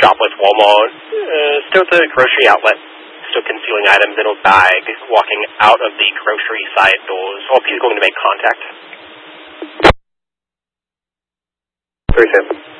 shoplift Walmart, still at the grocery outlet, still concealing items in a bag, walking out of the grocery side doors. All of these are going to make contact. 37.